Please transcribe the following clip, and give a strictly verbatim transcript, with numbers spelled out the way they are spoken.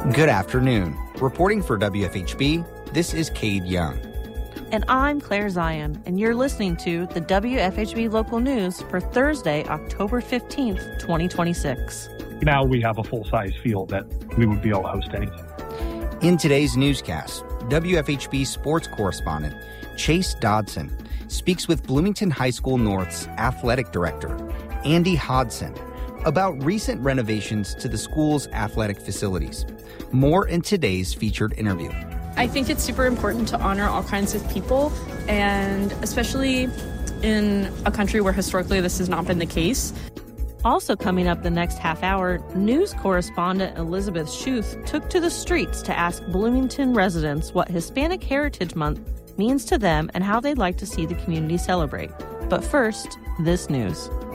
Good afternoon. Reporting for W F H B, this is Cade Young. And I'm Claire Zion, and you're listening to the W F H B Local News for Thursday, October fifteenth, twenty twenty-six. Now we have a full-size field that we would be able to host anything. In today's newscast, W F H B sports correspondent Chase Dodson speaks with Bloomington High School North's athletic director, Andy Hodson, about recent renovations to the school's athletic facilities. More in today's featured interview. I think it's super important to honor all kinds of people, and especially in a country where historically this has not been the case. Also coming up the next half hour, news correspondent Elizabeth Schuth took to the streets to ask Bloomington residents what Hispanic Heritage Month means to them and how they'd like to see the community celebrate. But first, this news.